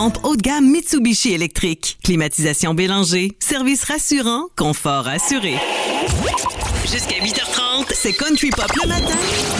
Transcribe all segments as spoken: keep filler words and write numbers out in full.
pompe haut de gamme Mitsubishi électrique. Climatisation Bélanger. Service rassurant, confort assuré. Jusqu'à huit heures trente, c'est Country Pop le matin.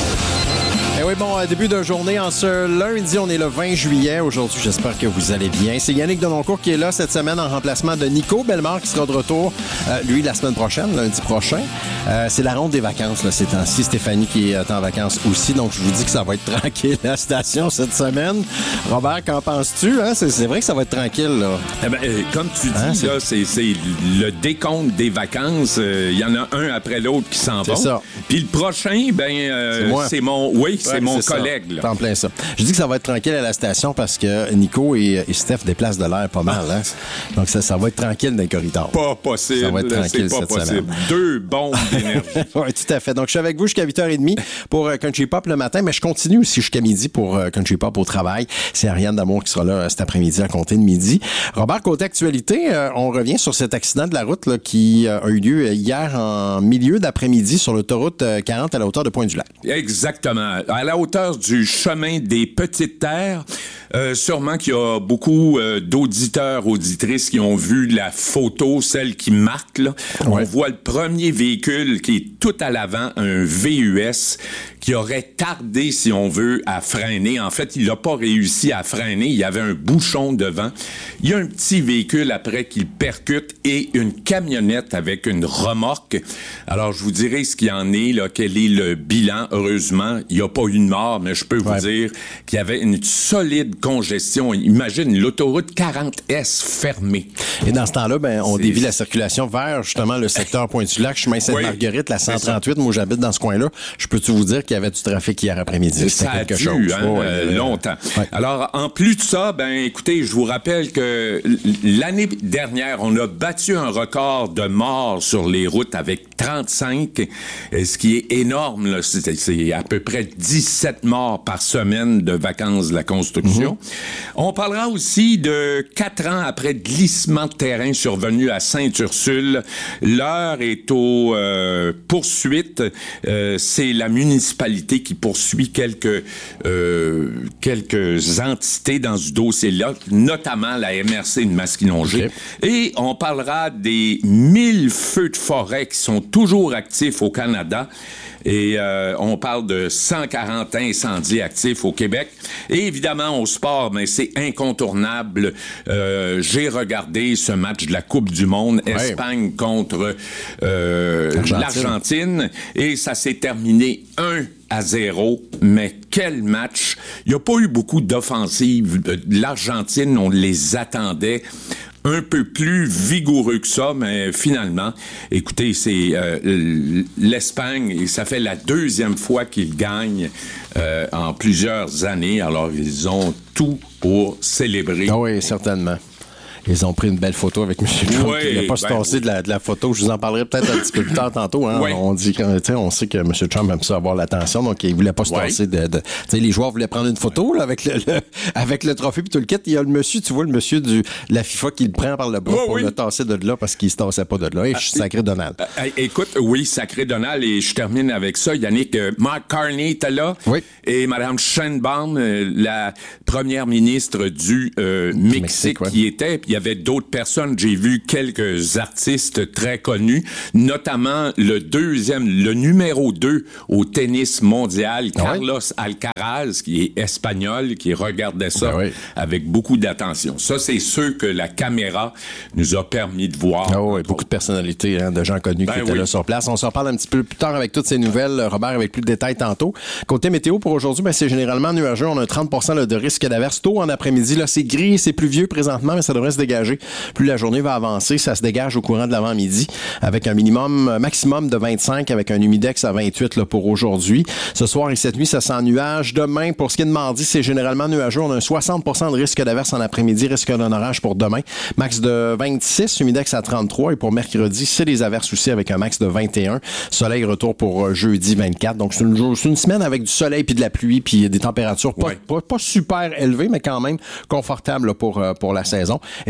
Eh oui, bon, début de journée en ce lundi, on est le vingt juillet. Aujourd'hui, j'espère que vous allez bien. C'est Yannick Denoncourt qui est là cette semaine en remplacement de Nico Bellemare qui sera de retour, euh, lui, la semaine prochaine, lundi prochain. Euh, c'est la ronde des vacances, là, ces temps-ci. Stéphanie qui est en vacances aussi, donc je vous dis que ça va être tranquille à la station cette semaine. Robert, qu'en penses-tu? Hein? C'est, c'est vrai que ça va être tranquille, là. Eh ben, euh, comme tu dis, hein, c'est... là, c'est, c'est le décompte des vacances. Il euh, y en a un après l'autre qui s'en vont. C'est ça. Puis le prochain, ben, euh, c'est, moi. c'est mon... Oui, c'est ouais, mon c'est collègue. Là. T'es en plein ça. Je dis que ça va être tranquille à la station parce que Nico et, et Steph déplacent de l'air pas mal. Hein? Donc ça, ça va être tranquille dans les corridors. Pas possible. Ça va être tranquille c'est pas cette possible. semaine. Deux bombes d'énergie. Oui, tout à fait. Donc je suis avec vous jusqu'à huit heures trente pour euh, Country Pop le matin, mais je continue aussi jusqu'à midi pour euh, Country Pop au travail. C'est Ariane Damour qui sera là euh, cet après-midi à compter de midi. Robert, côté actualité, euh, on revient sur cet accident de la route là, qui euh, a eu lieu hier en milieu d'après-midi sur l'autoroute euh, quarante à la hauteur de Pointe-du-Lac. Exactement. À la hauteur du chemin des Petites Terres. Euh, sûrement qu'il y a beaucoup euh, d'auditeurs, auditrices qui ont vu la photo, celle qui marque. Là. Ouais. On voit le premier véhicule qui est tout à l'avant, un V U S, qui aurait tardé, si on veut, à freiner. En fait, il n'a pas réussi à freiner. Il y avait un bouchon devant. Il y a un petit véhicule après qui le percute et une camionnette avec une remorque. Alors, je vous dirai ce qu'il y en est, là, quel est le bilan. Heureusement, il n'y a pas eu de mort, mais je peux vous ouais. dire qu'il y avait une solide congestion. Imagine l'autoroute quarante S fermée. Et dans ce temps-là, ben, on c'est... dévie la circulation vers justement le secteur Pointe-du-Lac, chemin Sainte-Marguerite, oui, la cent trente-huit. Moi, j'habite dans ce coin-là. Je peux-tu vous dire qu'il y avait du trafic hier après-midi? Ça a quelque dû, chose. Hein, oh, euh, euh, longtemps. Ouais. Alors, en plus de ça, ben, écoutez, je vous rappelle que l'année dernière, on a battu un record de morts sur les routes avec trente-cinq, ce qui est énorme. Là. C'est, c'est à peu près dix-sept morts par semaine de vacances de la construction. Mm-hmm. On parlera aussi de quatre ans après glissement de terrain survenu à Sainte-Ursule. L'heure est aux euh, poursuites. Euh, c'est la municipalité qui poursuit quelques euh, quelques entités dans ce dossier-là, notamment la M R C de Masquinongé. Okay. Et on parlera des mille feux de forêt qui sont toujours actifs au Canada. Et euh, on parle de cent quarante incendies actifs au Québec. Et évidemment, au sport, mais c'est incontournable. Euh, j'ai regardé ce match de la Coupe du Monde, ouais. Espagne contre euh, l'Argentine. l'Argentine. Et ça s'est terminé un à zéro, mais quel match! Il n'y a pas eu beaucoup d'offensives. L'Argentine, on les attendait un peu plus vigoureux que ça, mais finalement, écoutez, c'est euh, l'Espagne, et ça fait la deuxième fois qu'ils gagnent euh, en plusieurs années. Alors, ils ont tout pour célébrer. Ah oui, certainement. Ils ont pris une belle photo avec M. Trump. Oui, il n'a pas se ben, tasser oui. de, la, de la photo. Je vous en parlerai peut-être un petit peu plus tard tantôt. Hein. Oui. On dit que, on sait que M. Trump aime ça avoir l'attention, donc il ne voulait pas se tasser oui. de... de les joueurs voulaient prendre une photo là, avec, le, le, avec le trophée et tout le kit. Il y a le monsieur, tu vois, le monsieur de la FIFA qui le prend par le bras oh, pour oui. le tasser de là parce qu'il ne se tassait pas de là. Et je suis sacré Donald. Euh, écoute, oui, sacré Donald, et je termine avec ça. Yannick, euh, Mark Carney était là oui. et Mme Sheinbaum, euh, la première ministre du euh, Mexique, Mexique ouais. qui était. Puis il y avait d'autres personnes. J'ai vu quelques artistes très connus, notamment le deuxième, le numéro deux au tennis mondial, ah Carlos oui? Alcaraz, qui est espagnol, qui regardait ça ah oui. avec beaucoup d'attention. Ça, c'est ceux que la caméra nous a permis de voir. Ah oui, beaucoup de personnalités, hein, de gens connus ben qui étaient oui. là sur place. On s'en parle un petit peu plus tard avec toutes ces nouvelles, Robert, avec plus de détails tantôt. Côté météo pour aujourd'hui, ben, c'est généralement nuageux. On a trente pour cent là, de risque d'averse tôt en après-midi. Là, c'est gris, c'est pluvieux présentement, mais ça devrait se dégager. Plus la journée va avancer, ça se dégage au courant de l'avant-midi avec un minimum, maximum de vingt-cinq avec un humidex à vingt-huit là, pour aujourd'hui. Ce soir et cette nuit, ça sent nuage. Demain, pour ce qui est de mardi, c'est généralement nuageux. On a un soixante pour cent de risque d'averse en après-midi, risque d'un orage pour demain. Max de vingt-six, humidex à trente-trois. Et pour mercredi, c'est des averses aussi avec un max de vingt et un. Soleil retour pour jeudi vingt-quatre. Donc, c'est une, c'est une semaine avec du soleil puis de la pluie puis des températures pas, ouais. pas, pas super élevées, mais quand même confortables là, pour, pour la saison. Et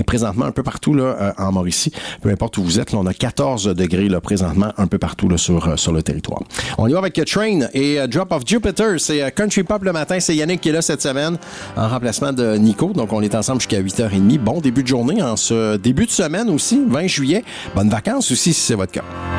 Et présentement, un peu partout là, euh, en Mauricie, peu importe où vous êtes, là, on a quatorze degrés là, présentement un peu partout là, sur, euh, sur le territoire. On y va avec Train et uh, Drop of Jupiter. C'est uh, Country Pop le matin. C'est Yannick qui est là cette semaine en remplacement de Nico. Donc, on est ensemble jusqu'à huit heures trente. Bon début de journée en ce début de semaine aussi, vingt juillet. Bonnes vacances aussi si c'est votre cas.